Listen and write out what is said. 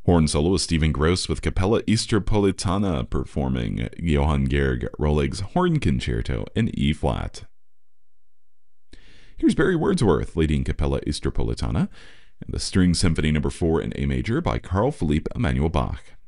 Horn solo is Stephen Gross with Capella Istropolitana performing Johann Georg Rollig's Horn Concerto in E-flat. Here's Barry Wordsworth leading Capella Istropolitana and the String Symphony No. 4 in A major by Carl Philipp Emanuel Bach.